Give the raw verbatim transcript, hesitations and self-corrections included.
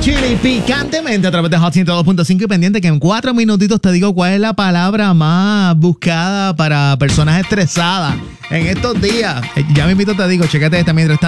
Chili picantemente a través de Hot ciento dos punto cinco y pendiente que en cuatro minutitos te digo cuál es la palabra más buscada para personas estresadas en estos días. Ya mismito te digo, chécate esta mientras tanto.